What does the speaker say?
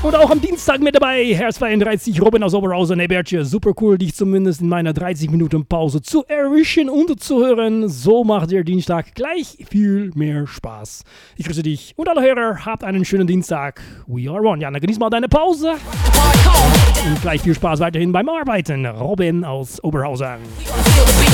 Und auch am Dienstag mit dabei, Herr 32, Robin aus Oberhausen, hey Bertje, super cool, dich zumindest in meiner 30 Minuten Pause zu erwischen und zu hören. So macht der Dienstag gleich viel mehr Spaß. Ich grüße dich und alle Hörer, habt einen schönen Dienstag. We are one. Ja, dann genieß mal deine Pause. Und gleich viel Spaß weiterhin beim Arbeiten. Robin aus Oberhausen.